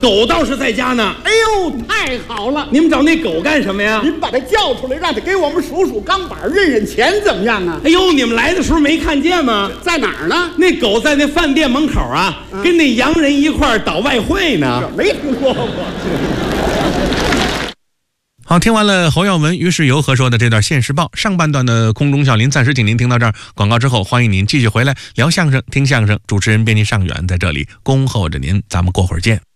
狗倒是在家呢。 哎呦，太好了！ 你们找那狗干什么呀？ 您把它叫出来，让它给我们数数钢板、认认钱，怎么样啊？ 哎呦，你们来的时候没看见吗？ 在哪儿呢？ 那狗在那饭店门口啊，跟那洋人一块儿倒外汇呢。 没听说过。 好，听完了侯耀文、于世友合说的这段《现世报》上半段的空中笑林，暂时请您听到这儿。广告之后，欢迎您继续回来聊相声、听相声。主持人编辑尚远在这里恭候着您，咱们过会儿见。